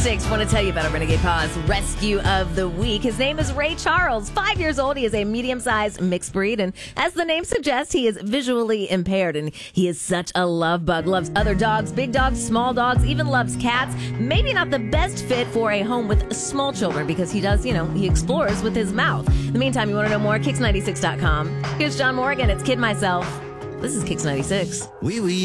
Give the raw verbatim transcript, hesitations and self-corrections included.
ninety-six, want to tell you about a Renegade Paws Rescue of the Week. His name is Ray Charles. Five years old. He is a medium-sized mixed breed. And as the name suggests, he is visually impaired. And he is such a love bug. Loves other dogs, big dogs, small dogs, even loves cats. Maybe not the best fit for a home with small children because he does, you know, he explores with his mouth. In the meantime, you want to know more? Kicks ninety-six dot com. Here's John Morgan. It's Kid Myself. This is Kicks ninety-six. We were